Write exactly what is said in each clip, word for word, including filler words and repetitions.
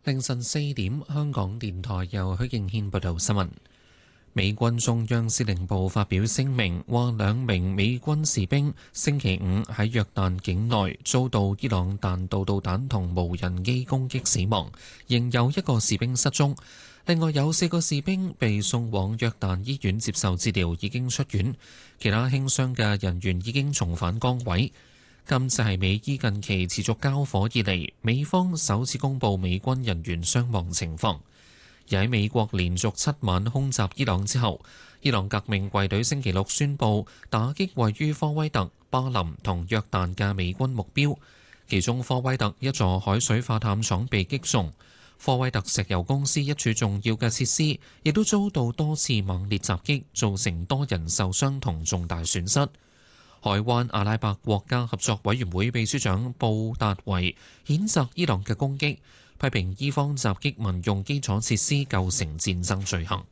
凌晨四點，香港電台由許敬軒報道新聞。美軍中央司令部發表聲明，話兩名美軍士兵星期五喺約旦境內遭到伊朗彈道導彈同無人機攻擊死亡，仍有一個士兵失蹤。另外有四個士兵被送往約旦醫院接受治療，已經出院。其他輕傷嘅人員已經重返崗位。今次係美伊近期持續交火以嚟，美方首次公布美軍人員傷亡情況。而喺美國連續七晚空襲伊朗之後，伊朗革命衛隊星期六宣布打擊位於科威特、巴林同約旦嘅美軍目標，其中科威特一座海水化淡廠被擊中，科威特石油公司一處重要嘅設施亦都遭到多次猛烈襲擊，造成多人受傷同重大損失。海灣阿拉伯國家合作委員會秘書長布達維譴責伊朗嘅攻擊，批評伊方襲擊民用基礎設施構成戰爭罪行。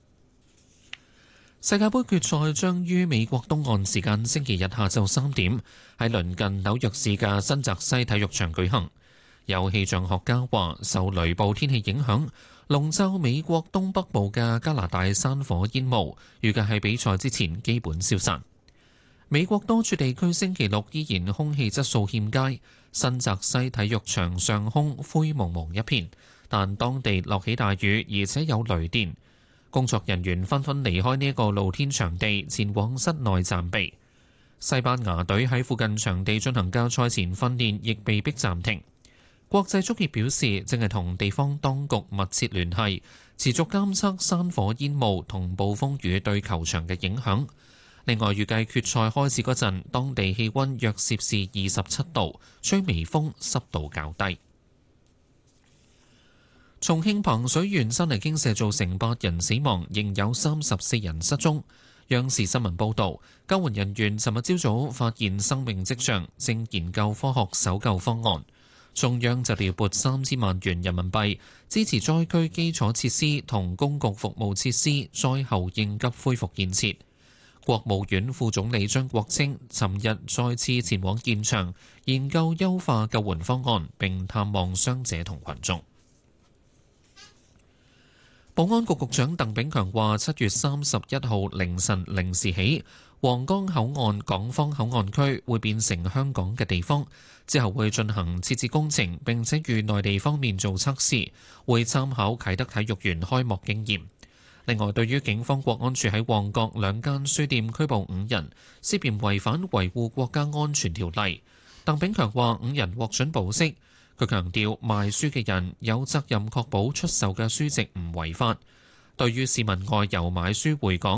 世界盃決賽將於美國東岸時間星期日下晝三點喺鄰近紐約市嘅新澤西體育場舉行。有氣象學家話，受雷暴天氣影響，籠罩美國東北部嘅加拿大山火煙霧，預計喺比賽之前基本消散。美國多處地區星期六依然空氣質素欠佳，新澤西體育場上空灰蒙蒙一片，但當地落起大雨，而且有雷電。工作人員紛紛離開呢一個露天場地，前往室內暫避。西班牙隊喺附近場地進行嘅賽前訓練亦被迫暫停。國際足協表示，正係同地方當局密切聯繫，持續監測山火煙霧同暴風雨對球場嘅影響。另外，預計決賽開始嗰陣，當地氣温約攝氏二十七度，吹微風，濕度較低。重慶彭水縣山泥傾瀉造成八人死亡，仍有三十四人失蹤。央視新聞報導，救援人員尋日朝早發現生命跡象，正研究科學搜救方案。中央就調撥三千萬元人民幣支持災區基礎設施同公共服務設施災後應急恢復建設。國務院副總理張國清尋日再次前往現場研究優化救援方案，並探望傷者同群眾。保安局局長鄧炳強話：七月三十一號凌晨零時起，皇崗口岸港方口岸區會變成香港嘅地方，之後會進行設置工程，並且與內地方面做測試，會參考啟德體育園開幕經驗。另外，對於警方國安處喺旺角兩間書店拘捕五人，涉嫌違反維護國家安全條例，鄧炳強話五人獲准保釋。佢強調賣書嘅人有責任確保出售嘅書籍唔違法。對於市民外遊買書回港，